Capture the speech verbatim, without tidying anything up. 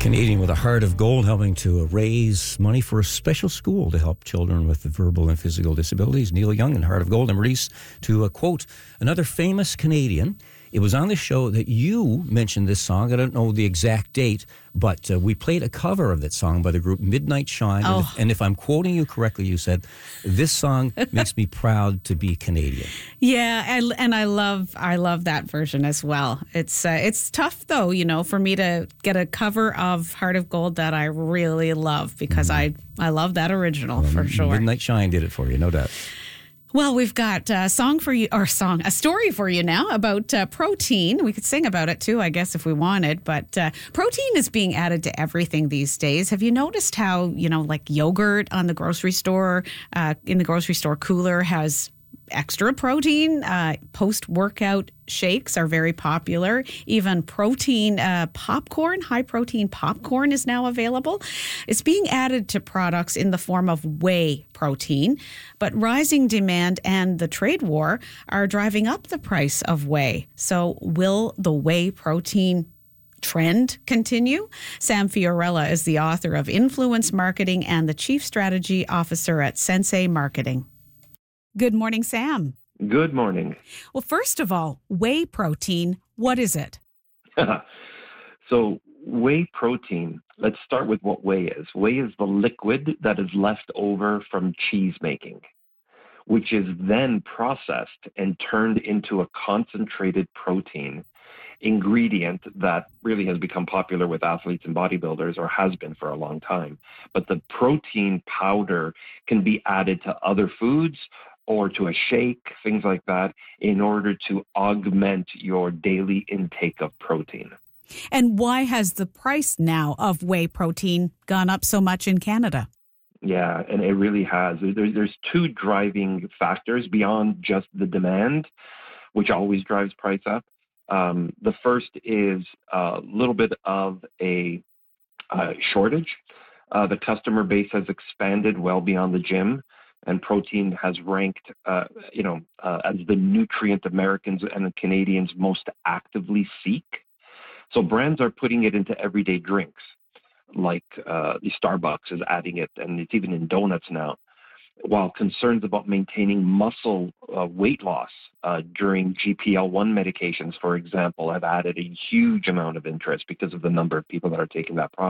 Canadian with a heart of gold, helping to raise money for a special school to help children with verbal and physical disabilities. Neil Young and Heart of Gold. And released to uh, quote another famous Canadian. It was on the show that you mentioned this song. I don't know the exact date, but uh, we played a cover of that song by the group Midnight Shine. Oh. And, if, and if I'm quoting you correctly, you said, this song makes me proud to be Canadian. Yeah, I, and I love I love that version as well. It's uh, it's tough, though, you know, for me to get a cover of Heart of Gold that I really love, because mm-hmm. I, I love that original, well, for sure. Midnight Shine did it for you, no doubt. Well, we've got a song for you, or song, a story for you now about uh, protein. We could sing about it too, I guess, if we wanted. But uh, protein is being added to everything these days. Have you noticed how, you know, like yogurt on the grocery store, uh, in the grocery store cooler has extra protein? Uh, post-workout shakes are very popular. Even protein uh, popcorn, high-protein popcorn is now available. It's being added to products in the form of whey protein, but rising demand and the trade war are driving up the price of whey. So will the whey protein trend continue? Sam Fiorella is the author of Influence Marketing and the Chief Strategy Officer at Sensei Marketing. Good morning, Sam. Good morning. Well, first of all, whey protein, what is it? So whey protein, let's start with what whey is. Whey is the liquid that is left over from cheese making, which is then processed and turned into a concentrated protein ingredient that really has become popular with athletes and bodybuilders, or has been for a long time. But the protein powder can be added to other foods or to a shake, things like that, in order to augment your daily intake of protein. And why has the price now of whey protein gone up so much in Canada? Yeah, and it really has. There, there's two driving factors beyond just the demand, which always drives price up. Um, the first is a little bit of a uh, shortage. Uh, the customer base has expanded well beyond the gym, and protein has ranked, uh, you know, uh, as the nutrient Americans and Canadians most actively seek. So brands are putting it into everyday drinks, like uh, the Starbucks is adding it, and it's even in donuts now. While concerns about maintaining muscle uh, weight loss uh, during G P L one medications, for example, have added a huge amount of interest because of the number of people that are taking that product.